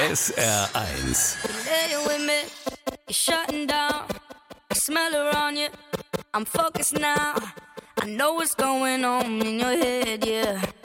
SR1. Lay with me, you're shutting down. I smell her on you. I'm focused now. I know what's going on in your head, yeah.